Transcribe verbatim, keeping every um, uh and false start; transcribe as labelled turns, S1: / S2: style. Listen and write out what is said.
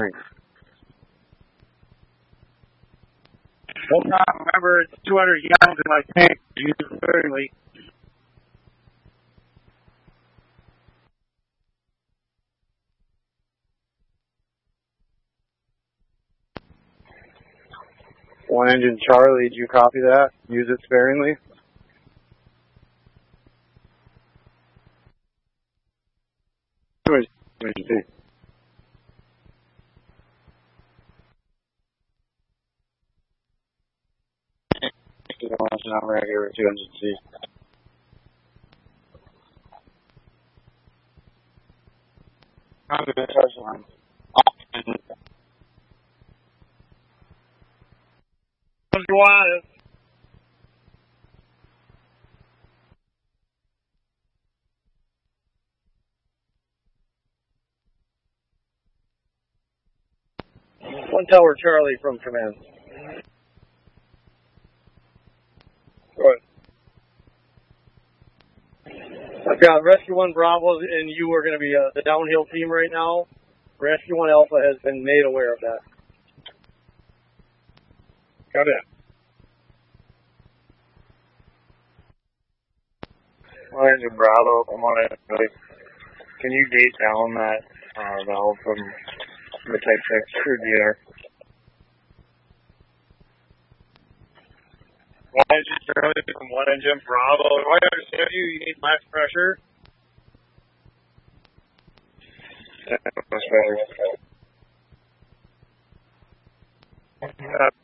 S1: Well, now, remember, it's two hundred gallons in my tank. Use it sparingly. One engine Charlie, did you copy that? Use it sparingly? What did you see? I'm right here with two hundred C. I'm going to touch line. How's your wife? One Tower Charlie from command. Go ahead. I've got Rescue one Bravo, and you are going to be uh, the downhill team right now. Rescue one Alpha has been made aware of that. Got it. One engine Bravo, I'm on it. Can you gate down that uh, valve from the Type six through D R? One engine Charlie from one engine Bravo. Do I understand you? You need less pressure? Yeah, much better. Uh,